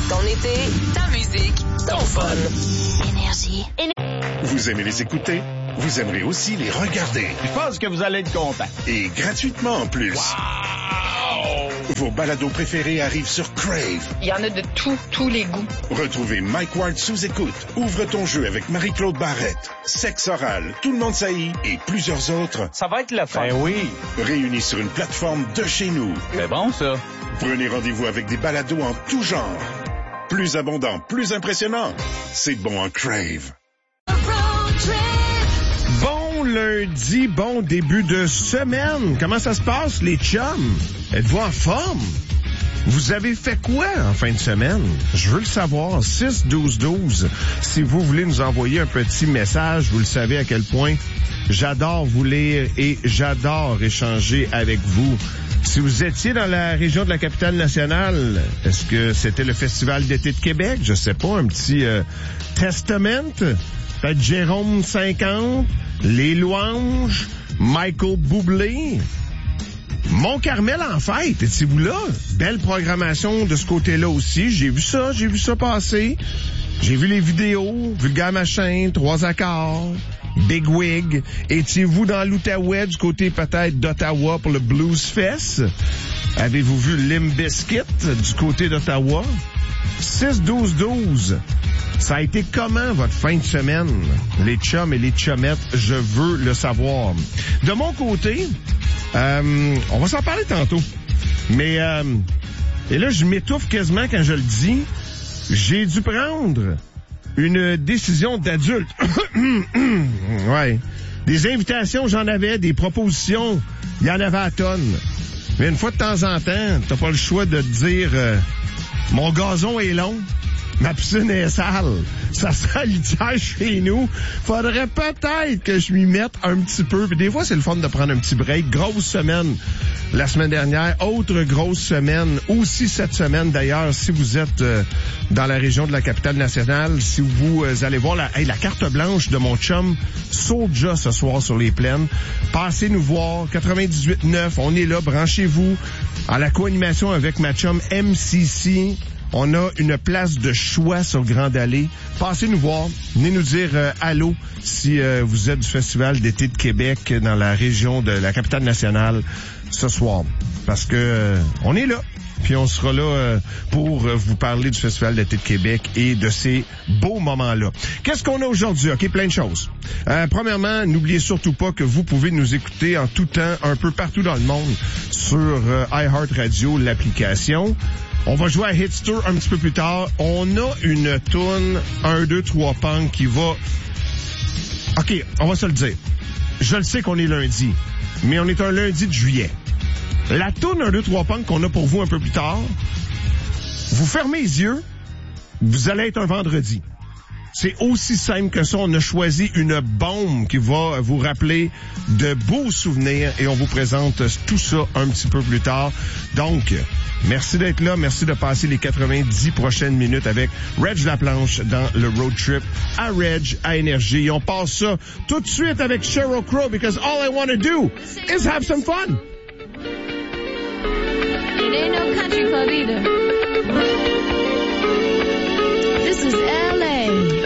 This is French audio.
Ton été, ta musique, ton fun. Énergie. Vous aimez les écouter? Vous aimerez aussi les regarder. Je pense que vous allez être content. Et gratuitement en plus. Wow! Vos balados préférés arrivent sur Crave. Il y en a de tous les goûts. Retrouvez Mike Ward sous écoute. Ouvre ton jeu avec Marie-Claude Barrette. Sexe oral, Tout le monde saillit et plusieurs autres. Ça va être le fun. Ben oui. Réunis sur une plateforme de chez nous. C'est bon, ça. Prenez rendez-vous avec des balados en tout genre. Plus abondant, plus impressionnant. C'est bon en Crave. Bon lundi, bon début de semaine. Comment ça se passe, les chums? Êtes-vous en forme? Vous avez fait quoi en fin de semaine? Je veux le savoir. 6-12-12. Si vous voulez nous envoyer un petit message, vous le savez à quel point j'adore vous lire et j'adore échanger avec vous. Si vous étiez dans la région de la capitale nationale, est-ce que c'était le Festival d'été de Québec? Je sais pas, un petit Testament? Peut-être Jérôme 50, Les Louanges, Michael Bublé. Mont-Carmel en fête, étiez-vous là? Belle programmation de ce côté-là aussi. J'ai vu ça passer. J'ai vu les vidéos, Vulgaire Machin, 3 accords, Big Wig. Étiez-vous dans l'Outaouais, du côté peut-être d'Ottawa pour le Blues Fest? Avez-vous vu Limp Bizkit du côté d'Ottawa? 6-12-12. Ça a été comment votre fin de semaine? Les chums et les chummettes, je veux le savoir. De mon côté, on va s'en parler tantôt. Mais, et là, je m'étouffe quasiment quand je le dis. J'ai dû prendre une décision d'adulte. Ouais. Des invitations, j'en avais. Des propositions, il y en avait à tonnes. Mais une fois de temps en temps, t'as pas le choix de te dire mon gazon est long. Ma piscine est sale. Ça sent litière chez nous. Faudrait peut-être que je m'y mette un petit peu. Puis des fois, c'est le fun de prendre un petit break. Grosse semaine la semaine dernière. Autre grosse semaine. Aussi cette semaine, d'ailleurs, si vous êtes dans la région de la capitale nationale, si vous allez voir la carte blanche de mon chum Soulja ce soir sur les plaines, passez nous voir. 98.9, on est là. Branchez-vous à la co-animation avec ma chum MCC. On a une place de choix sur Grande Allée. Passez nous voir. Venez nous dire allô si vous êtes du Festival d'été de Québec dans la région de la capitale nationale ce soir. Parce que on est là. Puis on sera là pour vous parler du Festival d'été de Québec et de ces beaux moments-là. Qu'est-ce qu'on a aujourd'hui? OK, plein de choses. Premièrement, n'oubliez surtout pas que vous pouvez nous écouter en tout temps, un peu partout dans le monde, sur iHeartRadio, l'application. On va jouer à Hitster un petit peu plus tard. On a une toune 1, 2, 3 punk qui va... OK, on va se le dire. Je le sais qu'on est lundi, mais on est un lundi de juillet. La toune 1, 2, 3 punk qu'on a pour vous un peu plus tard, vous fermez les yeux, vous allez être un vendredi. C'est aussi simple que ça. On a choisi une bombe qui va vous rappeler de beaux souvenirs et on vous présente tout ça un petit peu plus tard. Donc, merci d'être là. Merci de passer les 90 prochaines minutes avec Reg Laplanche dans le road trip à Reg, à Énergie. Et on passe ça tout de suite avec Sheryl Crow because all I want to do is have some fun. It ain't no country club either. This is LA.